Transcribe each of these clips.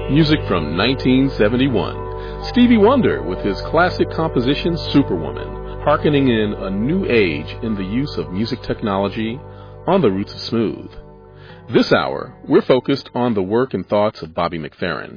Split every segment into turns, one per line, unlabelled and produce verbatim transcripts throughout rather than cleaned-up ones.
Music from nineteen seventy-one. Stevie Wonder with his classic composition Superwoman, hearkening in a new age in the use of music technology on the roots of smooth. This hour, we're focused on the work and thoughts of Bobby McFerrin.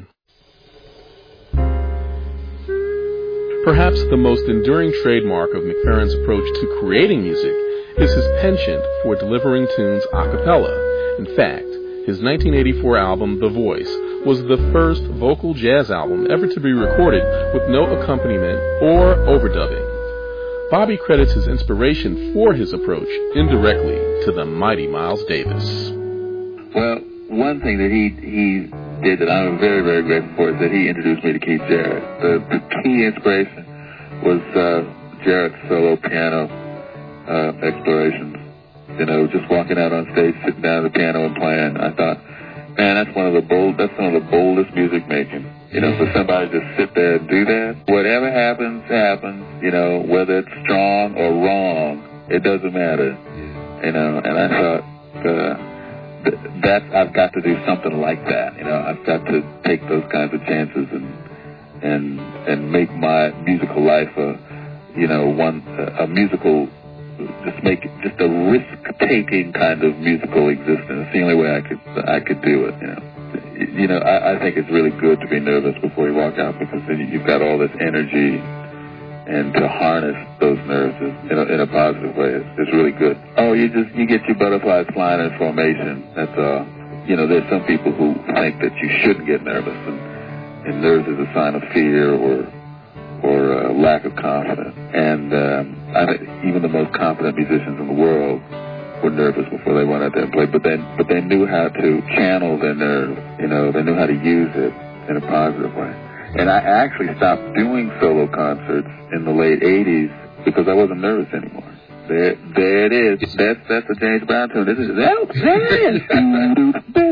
Perhaps the most enduring trademark of McFerrin's approach to creating music is his penchant for delivering tunes a cappella. In fact, his nineteen eighty-four album, The Voice, was the first vocal jazz album ever to be recorded with no accompaniment or overdubbing. Bobby credits his inspiration for his approach indirectly to the mighty Miles Davis.
Well, one thing that he he did that I'm very, very grateful for is that he introduced me to Keith Jarrett. The, the key inspiration was uh, Jarrett's solo piano uh, explorations. You know, just walking out on stage, sitting down at the piano and playing. I thought, man, that's one of the bold, that's one of the boldest music making. You know, for somebody to sit there and do that. Whatever happens, happens. You know, whether it's strong or wrong, it doesn't matter. You know, and I thought uh, th- that I've got to do something like that. You know, I've got to take those kinds of chances and and and make my musical life a, you know, one a, a musical. Just make it just a risk-taking kind of musical existence. It's the only way I could I could do it. You know, you know. I, I think it's really good to be nervous before you walk out because then you've got all this energy, and to harness those nerves is, in, a, in a positive way is, is really good. Oh, you just you get your butterflies flying in formation. That's uh, you know, there's some people who think that you shouldn't get nervous, and, and nerves is a sign of fear or. or uh, lack of confidence. And um, I think even the most confident musicians in the world were nervous before they went out there and played, but they, but they knew how to channel their nerves, you know, they knew how to use it in a positive way. And I actually stopped doing solo concerts in the late eighties because I wasn't nervous anymore. There, there it is. That's, that's a James Brown tune. This is, oh,